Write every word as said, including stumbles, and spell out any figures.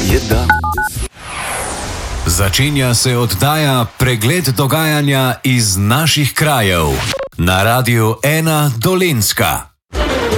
je dan. Začenja se oddaja Pregled dogajanja iz naših krajev na Radiu ena Dolenjska.